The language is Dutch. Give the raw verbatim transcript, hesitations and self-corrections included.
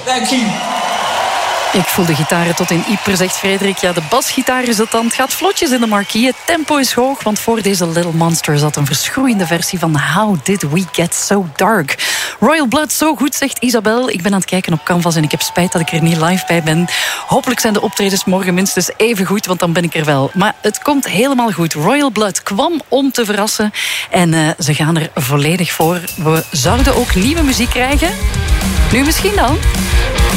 Thank you. Ik voel de gitaren tot in Yper, zegt Frederik. Ja, de basgitaar is het dan. Het gaat vlotjes in de marquee. Het tempo is hoog, want voor deze Little Monster zat een verschroeiende versie van How Did We Get So Dark. Royal Blood, zo goed, zegt Isabel. Ik ben aan het kijken op Canvas en ik heb spijt dat ik er niet live bij ben. Hopelijk zijn de optredens morgen minstens even goed, want dan ben ik er wel. Maar het komt helemaal goed. Royal Blood kwam om te verrassen en uh, ze gaan er volledig voor. We zouden ook nieuwe muziek krijgen. Nu misschien dan.